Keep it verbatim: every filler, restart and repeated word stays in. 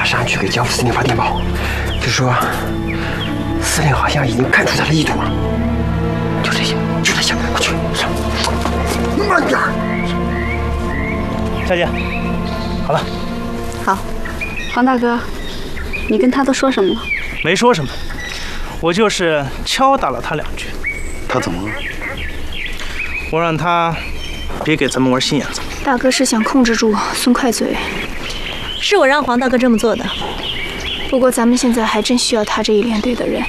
上去给交副司令发电报，就说司令好像已经看出他的意图了。就这些，就这些，快去，上，慢点儿。 小姐，好了。 好，黄大哥，你跟他都说什么了？ 没说什么，我就是敲打了他两句。 他怎么了？ 我让他别给咱们玩心眼子。 大哥是想控制住孙快嘴， 是我让黄大哥这么做的。 不过咱们现在还真需要他这一连队的人。